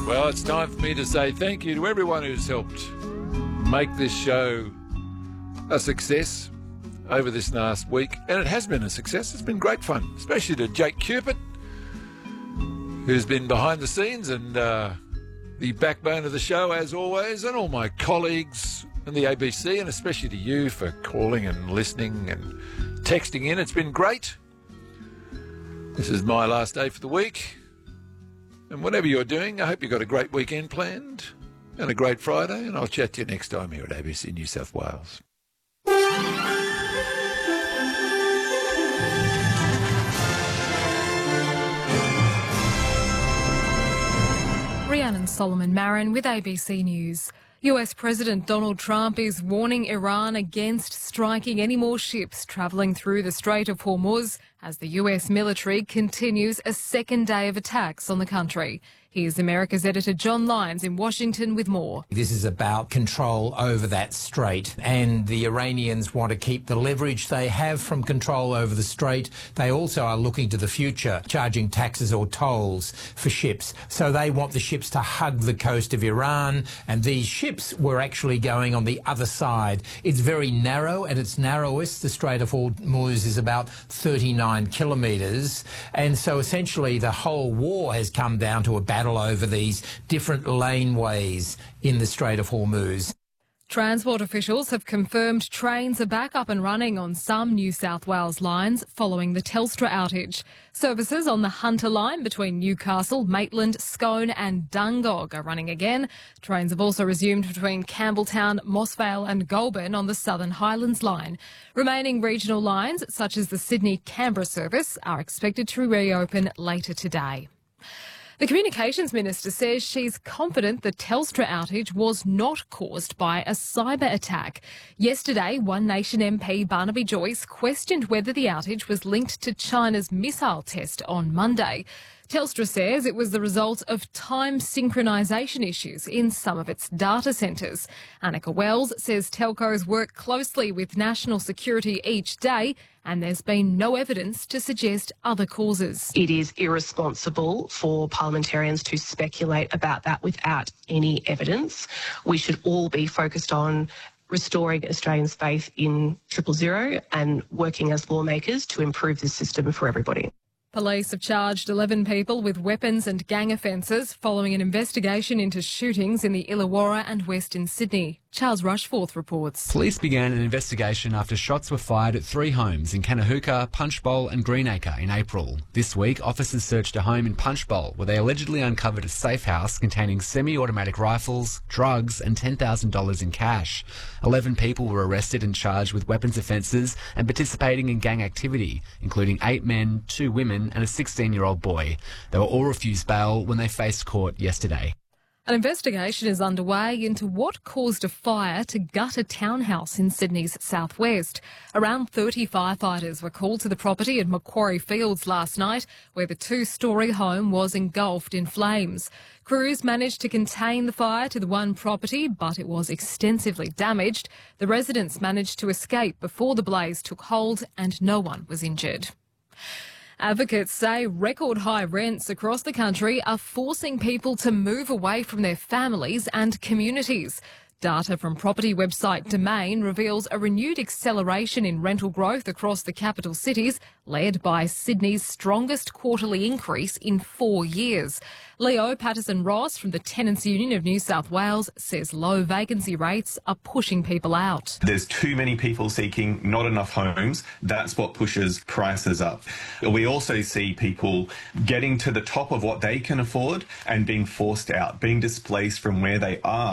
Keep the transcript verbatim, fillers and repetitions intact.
Well, it's time for me to say thank you to everyone who's helped make this show a success over this last week. And it has been a success. It's been great fun, especially to Jake Cupid, who's been behind the scenes and uh, the backbone of the show, as always, and all my colleagues in the A B C, and especially to you for calling and listening and texting in. It's been great. This is my last day for the week. And whatever you're doing, I hope you've got a great weekend planned and a great Friday, and I'll chat to you next time here at A B C New South Wales. Rhiannon Solomon Marin with A B C News. U S President Donald Trump is warning Iran against striking any more ships travelling through the Strait of Hormuz as the U S military continues a second day of attacks on the country. Here's America's editor John Lyons in Washington with more. This is about control over that strait, and the Iranians want to keep the leverage they have from control over the strait. They also are looking to the future, charging taxes or tolls for ships. So they want the ships to hug the coast of Iran, and these ships were actually going on the other side. It's very narrow, and it's narrowest. The Strait of Hormuz is about thirty-nine kilometres, and so essentially the whole war has come down to a battle over these different laneways in the Strait of Hormuz. Transport officials have confirmed trains are back up and running on some New South Wales lines following the Telstra outage. Services on the Hunter line between Newcastle, Maitland, Scone and Dungog are running again. Trains have also resumed between Campbelltown, Mossvale and Goulburn on the Southern Highlands line. Remaining regional lines, such as the Sydney-Canberra service, are expected to reopen later today. The Communications Minister says she's confident the Telstra outage was not caused by a cyber attack. Yesterday, One Nation M P Barnaby Joyce questioned whether the outage was linked to China's missile test on Monday. Telstra says it was the result of time synchronisation issues in some of its data centres. Annika Wells says telcos work closely with national security each day, and there's been no evidence to suggest other causes. It is irresponsible for parliamentarians to speculate about that without any evidence. We should all be focused on restoring Australians' faith in triple zero and working as lawmakers to improve the system for everybody. Police have charged eleven people with weapons and gang offences following an investigation into shootings in the Illawarra and Western Sydney. Charles Rushforth reports. Police began an investigation after shots were fired at three homes in Canahuka, Punchbowl and Greenacre in April. This week, officers searched a home in Punchbowl where they allegedly uncovered a safe house containing semi-automatic rifles, drugs and ten thousand dollars in cash. eleven people were arrested and charged with weapons offences and participating in gang activity, including eight men, two women and a sixteen-year-old boy. They were all refused bail when they faced court yesterday. An investigation is underway into what caused a fire to gut a townhouse in Sydney's southwest. Around thirty firefighters were called to the property at Macquarie Fields last night, where the two-storey home was engulfed in flames. Crews managed to contain the fire to the one property, but it was extensively damaged. The residents managed to escape before the blaze took hold and no one was injured. Advocates say record high rents across the country are forcing people to move away from their families and communities. Data from property website Domain reveals a renewed acceleration in rental growth across the capital cities, led by Sydney's strongest quarterly increase in four years. Leo Patterson-Ross from the Tenants Union of New South Wales says low vacancy rates are pushing people out. There's too many people seeking not enough homes. That's what pushes prices up. We also see people getting to the top of what they can afford and being forced out, being displaced from where they are.